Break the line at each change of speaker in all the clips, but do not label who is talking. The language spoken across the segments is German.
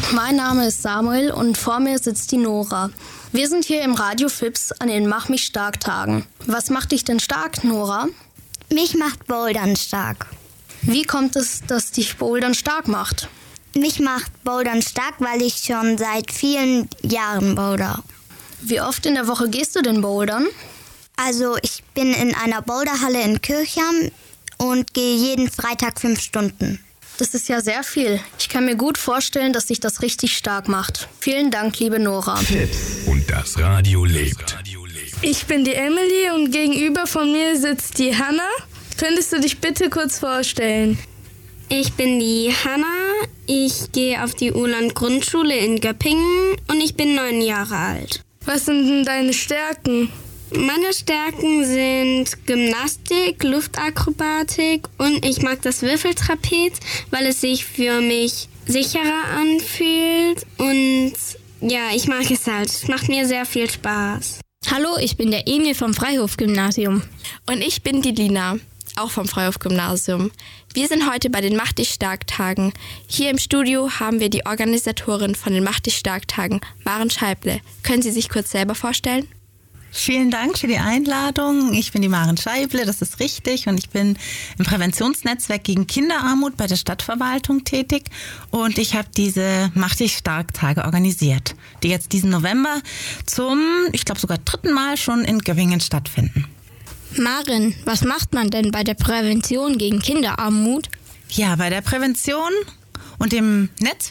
Mein Name ist Samuel und vor mir sitzt die Nora. Wir sind hier im Radio Fips an den Mach mich stark Tagen. Was macht dich denn stark, Nora?
Mich macht Bouldern stark.
Wie kommt es, dass dich Bouldern stark macht?
Mich macht Bouldern stark, weil ich schon seit vielen Jahren boulder.
Wie oft in der Woche gehst du denn bouldern?
Also ich bin in einer Boulderhalle in Kirchheim und gehe jeden Freitag 5 Stunden.
Das ist ja sehr viel. Ich kann mir gut vorstellen, dass dich das richtig stark macht. Vielen Dank, liebe Nora.
Und das Radio lebt.
Ich bin die Emily und gegenüber von mir sitzt die Hanna. Könntest du dich bitte kurz vorstellen?
Ich bin die Hanna. Ich gehe auf die Uhland-Grundschule in Göppingen und ich bin 9 Jahre alt.
Was sind denn deine Stärken?
Meine Stärken sind Gymnastik, Luftakrobatik und ich mag das Würfeltrapez, weil es sich für mich sicherer anfühlt und ja, ich mag es halt. Es macht mir sehr viel Spaß.
Hallo, ich bin der Emil vom Freihof-Gymnasium.
Und ich bin die Lina, auch vom Freihof-Gymnasium. Wir sind heute bei den Mach dich stark Tagen. Hier im Studio haben wir die Organisatorin von den Mach dich stark Tagen, Maren Scheible. Können Sie sich kurz selber vorstellen?
Vielen Dank für die Einladung. Ich bin die Maren Scheible, das ist richtig. Und ich bin im Präventionsnetzwerk gegen Kinderarmut bei der Stadtverwaltung tätig. Und ich habe diese Mach dich stark Tage organisiert, die jetzt diesen November zum, ich glaube sogar 3. Mal schon in Göppingen stattfinden.
Maren, was macht man denn bei der Prävention gegen Kinderarmut?
Ja, bei der Prävention und dem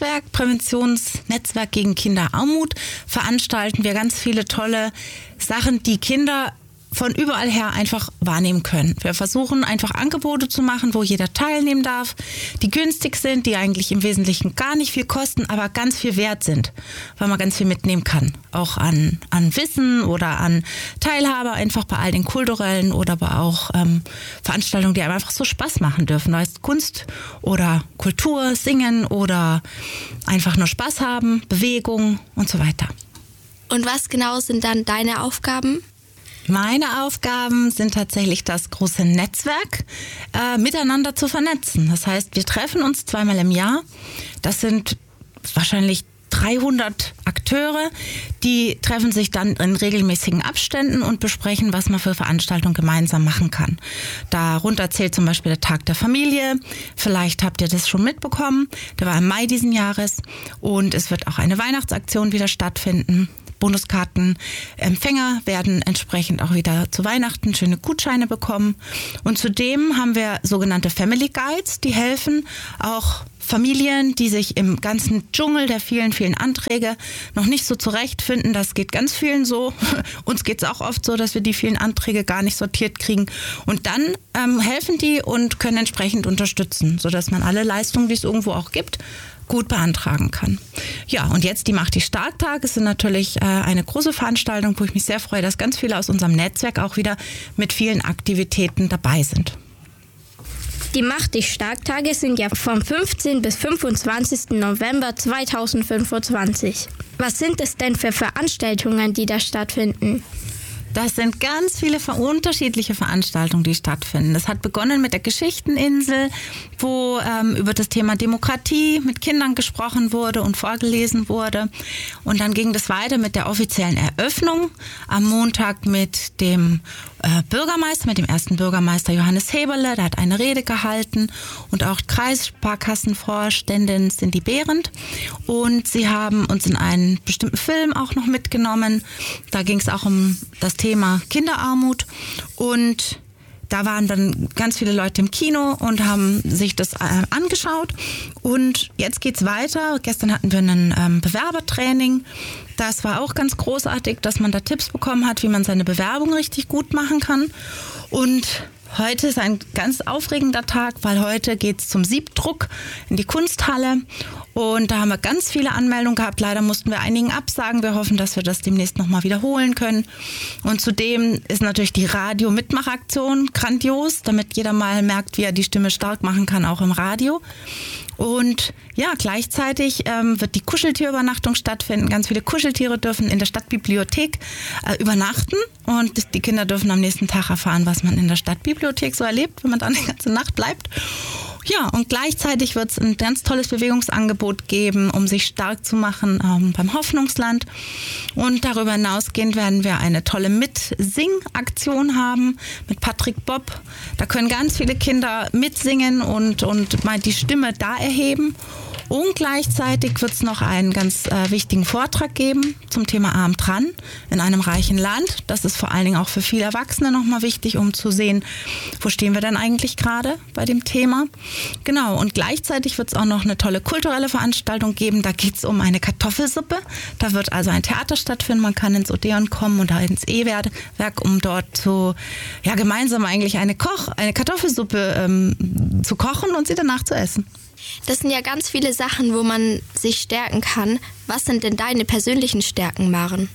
Präventionsnetzwerk gegen Kinderarmut veranstalten wir ganz viele tolle Sachen, die Kinder von überall her einfach wahrnehmen können. Wir versuchen einfach Angebote zu machen, wo jeder teilnehmen darf, die günstig sind, die eigentlich im Wesentlichen gar nicht viel kosten, aber ganz viel wert sind, weil man ganz viel mitnehmen kann. Auch an Wissen oder an Teilhabe, einfach bei all den kulturellen oder aber auch Veranstaltungen, die einem einfach so Spaß machen dürfen. Da ist Kunst oder Kultur, Singen oder einfach nur Spaß haben, Bewegung und so weiter.
Und was genau sind dann deine Aufgaben?
Meine Aufgaben sind tatsächlich das große Netzwerk miteinander zu vernetzen. Das heißt, wir treffen uns 2-mal im Jahr. Das sind wahrscheinlich 300 Akteure, die treffen sich dann in regelmäßigen Abständen und besprechen, was man für Veranstaltungen gemeinsam machen kann. Darunter zählt zum Beispiel der Tag der Familie. Vielleicht habt ihr das schon mitbekommen. Der war im Mai diesen Jahres und es wird auch eine Weihnachtsaktion wieder stattfinden. Bundeskartenempfänger werden entsprechend auch wieder zu Weihnachten schöne Gutscheine bekommen. Und zudem haben wir sogenannte Family Guides, die helfen auch Familien, die sich im ganzen Dschungel der vielen, vielen Anträge noch nicht so zurechtfinden. Das geht ganz vielen so. Uns geht es auch oft so, dass wir die vielen Anträge gar nicht sortiert kriegen. Und dann helfen die und können entsprechend unterstützen, sodass man alle Leistungen, die es irgendwo auch gibt, gut beantragen kann. Ja, und jetzt die Mach dich stark Tage sind natürlich eine große Veranstaltung, wo ich mich sehr freue, dass ganz viele aus unserem Netzwerk auch wieder mit vielen Aktivitäten dabei sind.
Die Mach dich stark Tage sind ja vom 15. bis 25. November 2025. Was sind es denn für Veranstaltungen, die da stattfinden?
Das sind ganz viele unterschiedliche Veranstaltungen, die stattfinden. Das hat begonnen mit der Geschichteninsel, wo über das Thema Demokratie mit Kindern gesprochen wurde und vorgelesen wurde. Und dann ging das weiter mit der offiziellen Eröffnung am Montag mit dem Bürgermeister, mit dem ersten Bürgermeister Johannes Heberle. Der hat eine Rede gehalten und auch Kreissparkassenvorständin Cindy Behrendt. Und sie haben uns in einen bestimmten Film auch noch mitgenommen. Da ging es auch um das Thema Kinderarmut und da waren dann ganz viele Leute im Kino und haben sich das angeschaut. Und jetzt geht's weiter. Gestern hatten wir ein Bewerbertraining. Das war auch ganz großartig, dass man da Tipps bekommen hat, wie man seine Bewerbung richtig gut machen kann. Und heute ist ein ganz aufregender Tag, weil heute geht's zum Siebdruck in die Kunsthalle. Und da haben wir ganz viele Anmeldungen gehabt. Leider mussten wir einigen absagen. Wir hoffen, dass wir das demnächst nochmal wiederholen können. Und zudem ist natürlich die Radio-Mitmachaktion grandios, damit jeder mal merkt, wie er die Stimme stark machen kann, auch im Radio. Und ja, gleichzeitig wird die Kuscheltierübernachtung stattfinden. Ganz viele Kuscheltiere dürfen in der Stadtbibliothek übernachten. Und die Kinder dürfen am nächsten Tag erfahren, was man in der Stadtbibliothek so erlebt, wenn man dann die ganze Nacht bleibt. Ja, und gleichzeitig wird es ein ganz tolles Bewegungsangebot geben, um sich stark zu machen beim Hoffnungsland. Und darüber hinausgehend werden wir eine tolle Mitsing-Aktion haben mit Patrick Bob. Da können ganz viele Kinder mitsingen und mal die Stimme da erheben. Und gleichzeitig wird es noch einen ganz wichtigen Vortrag geben zum Thema Arm dran in einem reichen Land. Das ist vor allen Dingen auch für viele Erwachsene nochmal wichtig, um zu sehen, wo stehen wir denn eigentlich gerade bei dem Thema. Genau, und gleichzeitig wird es auch noch eine tolle kulturelle Veranstaltung geben. Da geht es um eine Kartoffelsuppe. Da wird also ein Theater stattfinden. Man kann ins Odeon kommen oder ins E-Werk, um dort gemeinsam eigentlich eine Kartoffelsuppe zu kochen und sie danach zu essen.
Das sind ja ganz viele Sachen, wo man sich stärken kann. Was sind denn deine persönlichen Stärken, Maren?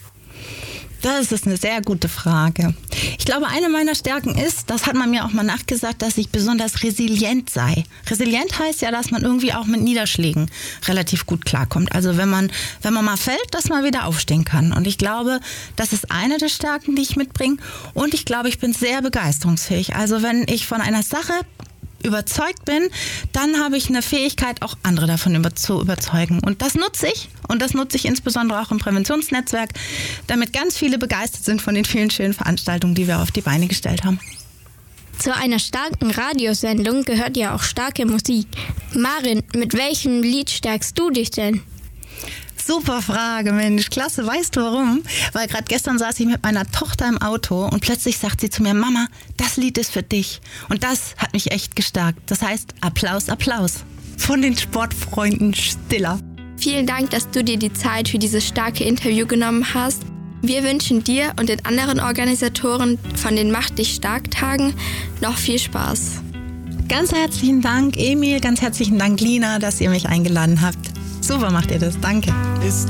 Das ist eine sehr gute Frage. Ich glaube, eine meiner Stärken ist, das hat man mir auch mal nachgesagt, dass ich besonders resilient sei. Resilient heißt ja, dass man irgendwie auch mit Niederschlägen relativ gut klarkommt. Also wenn man mal fällt, dass man wieder aufstehen kann. Und ich glaube, das ist eine der Stärken, die ich mitbringe. Und ich glaube, ich bin sehr begeisterungsfähig. Also wenn ich von einer Sache überzeugt bin, dann habe ich eine Fähigkeit, auch andere davon zu überzeugen. Und das nutze ich. Und das nutze ich insbesondere auch im Präventionsnetzwerk, damit ganz viele begeistert sind von den vielen schönen Veranstaltungen, die wir auf die Beine gestellt haben.
Zu einer starken Radiosendung gehört ja auch starke Musik. Maren, mit welchem Lied stärkst du dich denn?
Super Frage, Mensch, klasse. Weißt du warum? Weil gerade gestern saß ich mit meiner Tochter im Auto und plötzlich sagt sie zu mir, Mama, das Lied ist für dich. Und das hat mich echt gestärkt. Das heißt, Applaus, Applaus. Von den Sportfreunden Stiller.
Vielen Dank, dass du dir die Zeit für dieses starke Interview genommen hast. Wir wünschen dir und den anderen Organisatoren von den Mach dich stark Tagen noch viel Spaß.
Ganz herzlichen Dank, Emil. Ganz herzlichen Dank, Lina, dass ihr mich eingeladen habt. Super macht ihr das. Danke.
Ist